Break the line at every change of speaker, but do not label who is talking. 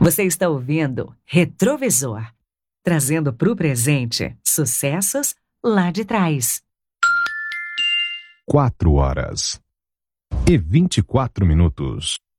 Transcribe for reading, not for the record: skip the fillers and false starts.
Você está ouvindo Retrovisor, trazendo para o presente sucessos lá de trás.
4 horas e 24 minutos.